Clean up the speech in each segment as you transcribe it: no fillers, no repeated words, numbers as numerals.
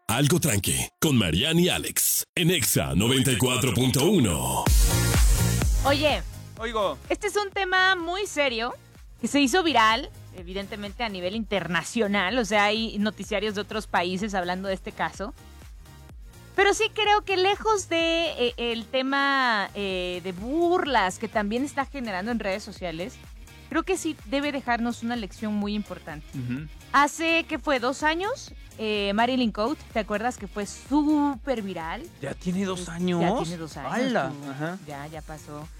Algo Tranqui, con Mariana y Alex, en Exa 94.1. Oye, Oigo. este es un tema muy serio que se hizo viral, evidentemente a nivel internacional. O sea, hay noticiarios de otros países hablando de este caso. Pero sí creo que lejos de el tema de burlas que también está generando en redes sociales, creo que sí debe dejarnos una lección muy importante. Hace, ¿qué fue? 2 años, Marilyn Coate, ¿te acuerdas que fue súper viral? ¿Ya tiene 2 años? Ya tiene 2 años. ¡Hala! Tú. Ajá. Ya pasó.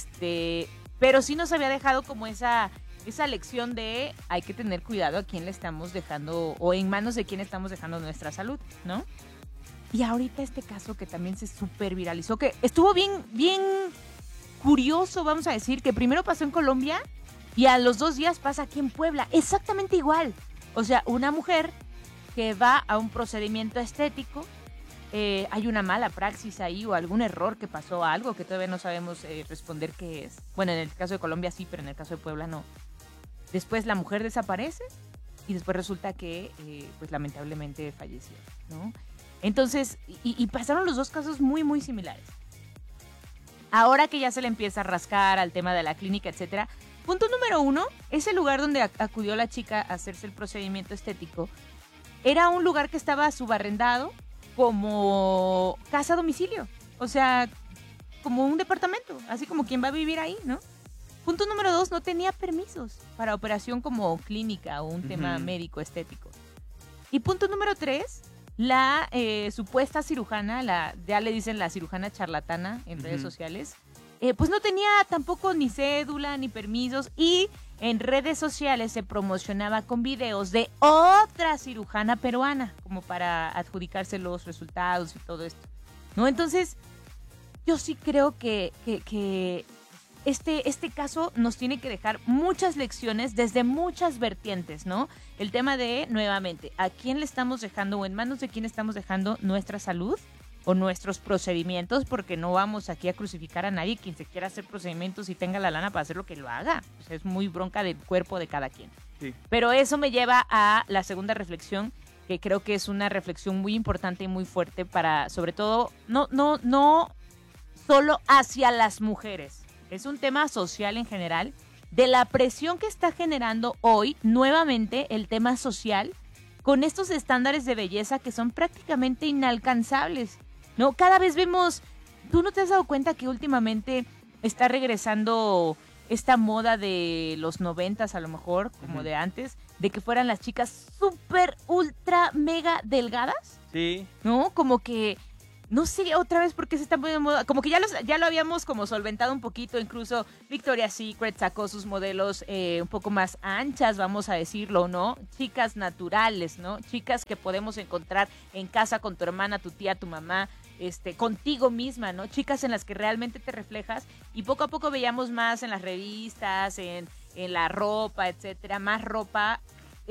Pero sí nos había dejado como esa lección de hay que tener cuidado a quién le estamos dejando o en manos de quién estamos dejando nuestra salud, ¿no? Y ahorita este caso que también se súper viralizó, que estuvo bien curioso, vamos a decir, que primero pasó en Colombia y a los 2 días pasa aquí en Puebla, exactamente igual. O sea, una mujer que va a un procedimiento estético, hay una mala praxis ahí o algún error que pasó, algo que todavía no sabemos responder qué es. Bueno, en el caso de Colombia sí, pero en el caso de Puebla no. Después la mujer desaparece y después resulta que, pues lamentablemente falleció, ¿no? Entonces, y pasaron los 2 casos muy similares. Ahora que ya se le empieza a rascar al tema de la clínica, etcétera. Punto número 1, ese lugar donde acudió la chica a hacerse el procedimiento estético era un lugar que estaba subarrendado como casa a domicilio. O sea, como un departamento, así como quien va a vivir ahí, ¿no? Punto número 2, no tenía permisos para operación como clínica o un tema médico estético. Y punto número 3, la supuesta cirujana, ya le dicen la cirujana charlatana en redes sociales, pues no tenía tampoco ni cédula ni permisos y en redes sociales se promocionaba con videos de otra cirujana peruana como para adjudicarse los resultados y todo esto, ¿no? Entonces, yo sí creo que este caso nos tiene que dejar muchas lecciones desde muchas vertientes, ¿no? El tema de, nuevamente, ¿a quién le estamos dejando o en manos de quién estamos dejando nuestra salud o nuestros procedimientos? Porque no vamos aquí a crucificar a nadie. Quien se quiera hacer procedimientos y tenga la lana para hacer lo que lo haga. O sea, es muy bronca del cuerpo de cada quien. Sí. Pero eso me lleva a la segunda reflexión, que creo que es una reflexión muy importante y muy fuerte para, sobre todo, no solo hacia las mujeres. Es un tema social en general, de la presión que está generando hoy, nuevamente, el tema social, con estos estándares de belleza que son prácticamente inalcanzables, ¿no? Cada vez vemos, ¿tú no te has dado cuenta que últimamente está regresando esta moda de los 90s a lo mejor, como de antes, de que fueran las chicas súper, ultra, mega delgadas? Sí. ¿No? Como que... No sé otra vez por qué se está poniendo de moda. Como que ya lo habíamos como solventado un poquito. Incluso Victoria's Secret sacó sus modelos un poco más anchas, vamos a decirlo, ¿no? Chicas naturales, ¿no? Chicas que podemos encontrar en casa con tu hermana, tu tía, tu mamá, contigo misma, ¿no? Chicas en las que realmente te reflejas. Y poco a poco veíamos más en las revistas, en la ropa, etcétera. Más ropa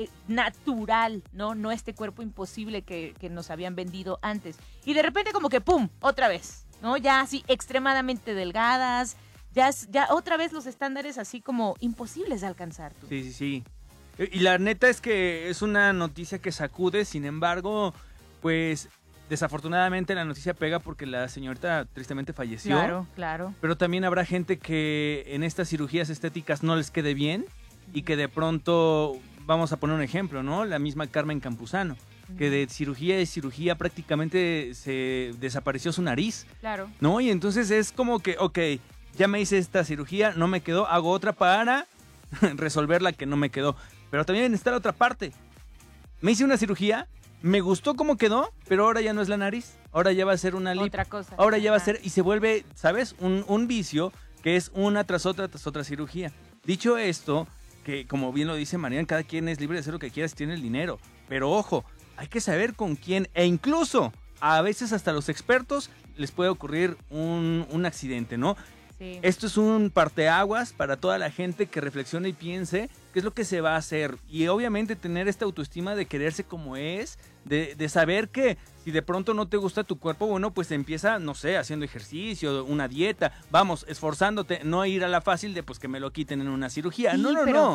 natural, ¿no? este cuerpo imposible que nos habían vendido antes. Y de repente como que ¡pum! Otra vez, ¿no? Ya así extremadamente delgadas, ya otra vez los estándares así como imposibles de alcanzar. ¿Tú? Sí. Y la neta es que es una noticia que sacude, sin embargo, pues desafortunadamente la noticia pega porque la señorita tristemente falleció. Claro. Pero también habrá gente que en estas cirugías estéticas no les quede bien y que de pronto... Vamos a poner un ejemplo, ¿no? La misma Carmen Campuzano, que de cirugía prácticamente se desapareció su nariz. Claro. ¿No? Y entonces es como que, ok, ya me hice esta cirugía, no me quedó, hago otra para resolver la que no me quedó. Pero también está la otra parte. Me hice una cirugía, me gustó cómo quedó, pero ahora ya no es la nariz, ahora ya va a ser una lipo. Otra cosa. Ahora ya va a ser, y se vuelve, ¿sabes? Un vicio que es una tras otra cirugía. Dicho esto... que como bien lo dice Mariana, cada quien es libre de hacer lo que quiera si tiene el dinero. Pero ojo, hay que saber con quién, e incluso a veces hasta los expertos les puede ocurrir un accidente, ¿no? Sí. Esto es un parteaguas para toda la gente que reflexione y piense qué es lo que se va a hacer. Y obviamente tener esta autoestima de quererse como es, de saber que si de pronto no te gusta tu cuerpo, bueno, pues empieza, no sé, haciendo ejercicio, una dieta, vamos, esforzándote, no ir a la fácil de pues que me lo quiten en una cirugía. Sí, No.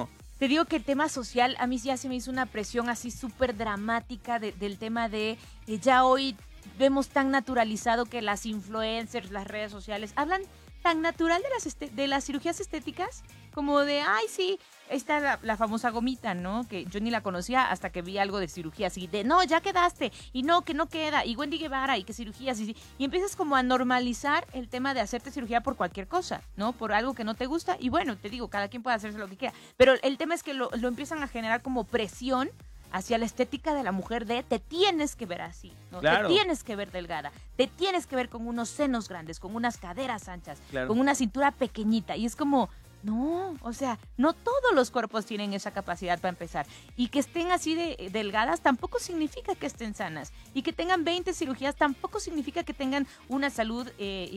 te digo que el tema social a mí ya se me hizo una presión así súper dramática del tema de ya hoy vemos tan naturalizado que las influencers, las redes sociales hablan tan natural de las cirugías estéticas como de, ay, sí, está la famosa gomita, ¿no? Que yo ni la conocía hasta que vi algo de cirugía, así de, no, ya quedaste, y no, que no queda, y Wendy Guevara, y que cirugías, y empiezas como a normalizar el tema de hacerte cirugía por cualquier cosa, ¿no? Por algo que no te gusta, y bueno, te digo, cada quien puede hacerse lo que quiera, pero el tema es que lo empiezan a generar como presión hacia la estética de la mujer de te tienes que ver así, ¿no? Claro. Te tienes que ver delgada, te tienes que ver con unos senos grandes, con unas caderas anchas, Claro. con una cintura pequeñita, y es como... No, o sea, no todos los cuerpos tienen esa capacidad para empezar. Y que estén así de delgadas tampoco significa que estén sanas. Y que tengan 20 cirugías tampoco significa que tengan una salud,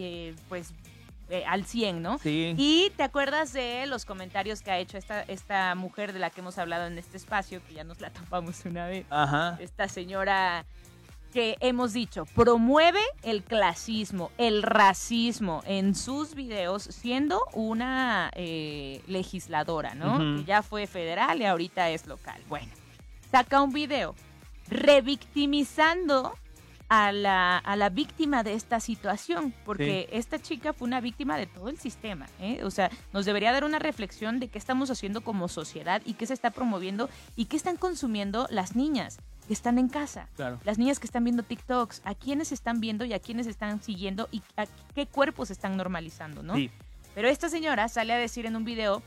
al 100, ¿no? Sí. Y te acuerdas de los comentarios que ha hecho esta mujer de la que hemos hablado en este espacio, que ya nos la topamos una vez. Ajá. Esta señora... que hemos dicho, promueve el clasismo, el racismo en sus videos, siendo una legisladora, ¿no? Ujú. Que ya fue federal y ahorita es local. Bueno, saca un video revictimizando a la víctima de esta situación, porque esta chica fue una víctima de todo el sistema, ¿eh? O sea, nos debería dar una reflexión de qué estamos haciendo como sociedad y qué se está promoviendo y qué están consumiendo las niñas que están en casa, Claro. las niñas que están viendo TikToks, a quiénes están viendo y a quiénes están siguiendo y a qué cuerpos están normalizando, ¿no? Sí. Pero esta señora sale a decir en un video,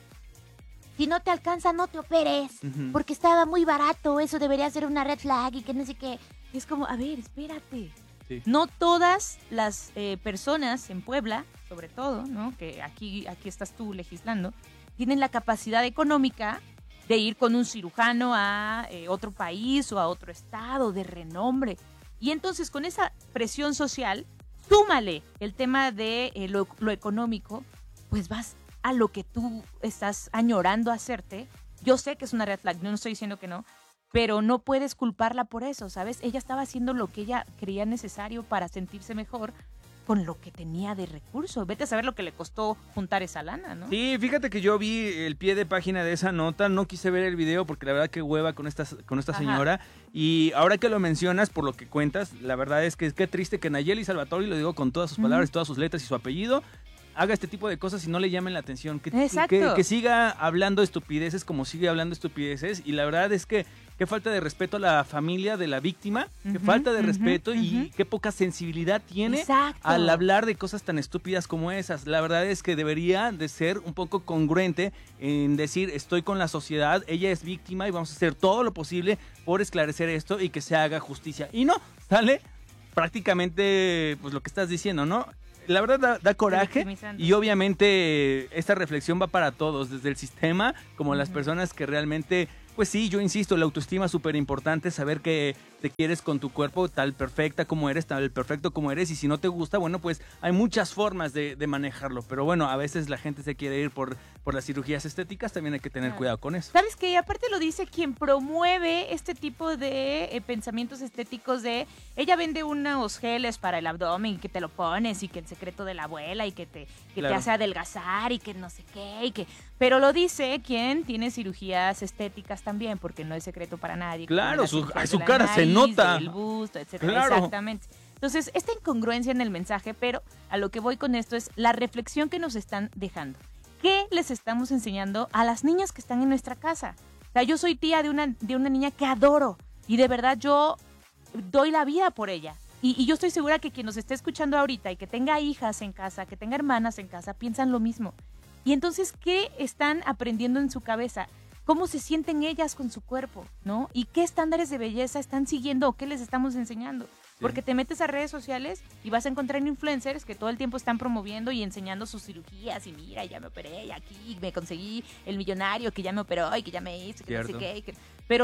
si no te alcanza, no te operes, Ujú. porque estaba muy barato, eso debería ser una red flag y que no sé qué. Y es como, a ver, espérate. Sí. No todas las personas en Puebla, sobre todo, ¿no? Que aquí estás tú legislando, tienen la capacidad económica de ir con un cirujano a otro país o a otro estado de renombre. Y entonces con esa presión social, súmale el tema de lo económico, pues vas a lo que tú estás añorando hacerte. Yo sé que es una red flag, no estoy diciendo que no, pero no puedes culparla por eso, ¿sabes? Ella estaba haciendo lo que ella creía necesario para sentirse mejor con lo que tenía de recursos. Vete a saber lo que le costó juntar esa lana, ¿no? Sí, fíjate que yo vi el pie de página de esa nota, no quise ver el video porque la verdad que hueva con esta Ajá. señora. Y ahora que lo mencionas, por lo que cuentas, la verdad es que qué triste que Nayeli Salvatori, lo digo con todas sus palabras, todas sus letras y su apellido, haga este tipo de cosas y no le llamen la atención. Exacto. Que siga hablando estupideces como sigue hablando estupideces. Y la verdad es que qué falta de respeto a la familia de la víctima, qué Ujú, falta de ujú, respeto y ujú. qué poca sensibilidad tiene Exacto. al hablar de cosas tan estúpidas como esas. La verdad es que debería de ser un poco congruente en decir, estoy con la sociedad, ella es víctima y vamos a hacer todo lo posible por esclarecer esto y que se haga justicia. Y no, sale prácticamente pues lo que estás diciendo, ¿no? La verdad da coraje Victimizando. y obviamente esta reflexión va para todos, desde el sistema como las Ujú. personas que realmente, pues sí, yo insisto, la autoestima es súper importante, saber que te quieres con tu cuerpo tal perfecta como eres, tal perfecto como eres, y si no te gusta, bueno, pues hay muchas formas de manejarlo, pero bueno, a veces la gente se quiere ir por las cirugías estéticas, también hay que tener Claro. cuidado con eso. ¿Sabes qué? Y aparte lo dice quien promueve este tipo de pensamientos estéticos de... Ella vende unos geles para el abdomen que te lo pones y que el secreto de la abuela y que te Claro. hace adelgazar y que no sé qué y que... Pero lo dice quien tiene cirugías estéticas también, porque no es secreto para nadie. Claro, Como la cirugía su de la cara se nariz, nota. del busto, etcétera. Claro. Exactamente. Entonces, esta incongruencia en el mensaje, pero a lo que voy con esto es la reflexión que nos están dejando. ¿Qué les estamos enseñando a las niñas que están en nuestra casa? O sea, yo soy tía de una niña que adoro y de verdad yo doy la vida por ella. Y yo estoy segura que quien nos esté escuchando ahorita y que tenga hijas en casa, que tenga hermanas en casa, piensan lo mismo. Y entonces, ¿qué están aprendiendo en su cabeza? ¿Cómo se sienten ellas con su cuerpo? ¿No? ¿Y qué estándares de belleza están siguiendo o qué les estamos enseñando? Porque te metes a redes sociales y vas a encontrar influencers que todo el tiempo están promoviendo y enseñando sus cirugías y mira, ya me operé y aquí me conseguí el millonario que ya me operó y que ya me hizo, que no sé Cierto. qué. Pero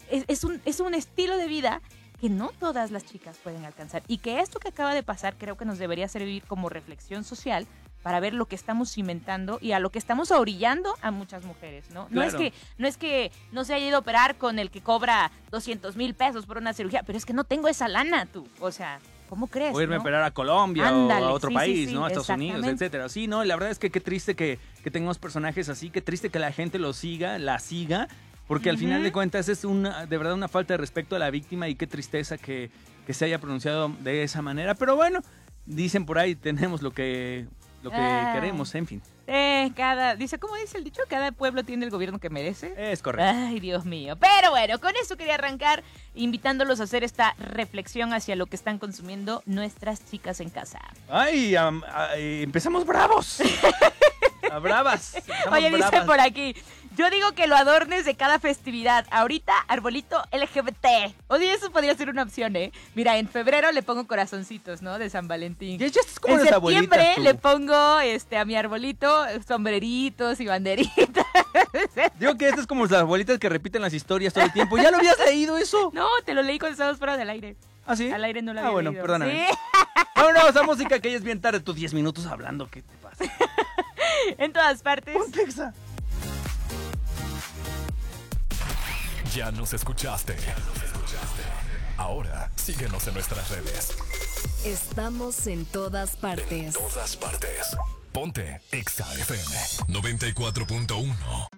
es un estilo de vida que no todas las chicas pueden alcanzar y que esto que acaba de pasar creo que nos debería servir como reflexión social para ver lo que estamos cimentando y a lo que estamos orillando a muchas mujeres, ¿no? Claro. No es que no se haya ido a operar con el que cobra 200,000 pesos por una cirugía, pero es que no tengo esa lana, tú. O sea, ¿Cómo crees? O irme no? a operar a Colombia Ándale, o a otro sí, país, sí, ¿no? A Estados Unidos, exactamente. etcétera. Sí, no, la verdad es que qué triste que tengamos personajes así, qué triste que la gente la siga, porque al final de cuentas es de verdad una falta de respeto a la víctima y qué tristeza que se haya pronunciado de esa manera. Pero bueno, dicen por ahí, tenemos lo que queremos, en fin. ¿Cómo dice el dicho? Cada pueblo tiene el gobierno que merece. Es correcto. Ay, Dios mío. Pero bueno, con eso quería arrancar invitándolos a hacer esta reflexión hacia lo que están consumiendo nuestras chicas en casa. Ay, empezamos bravos. A bravas. Oye, dice por aquí, yo digo que lo adornes de cada festividad. Ahorita, arbolito LGBT. Oye, eso podría ser una opción, ¿eh? Mira, en febrero le pongo corazoncitos, ¿no? De San Valentín. Ya estás como En las abuelitas, septiembre tú. le pongo a mi arbolito sombreritos y banderitas. Digo que estas es como las abuelitas que repiten las historias todo el tiempo. ¿Ya lo habías leído eso? No, te lo leí cuando estábamos fuera del aire. ¿Ah, sí? Al aire no lo había bueno, leído. perdóname. Sí. Vámonos a música que ya es bien tarde. Tú 10 minutos hablando, ¿qué te pasa? En todas partes. Ponte Exa. Ya nos escuchaste. Ahora síguenos en nuestras redes. Estamos en todas partes. Todas partes. Ponte Exa FM 94.1.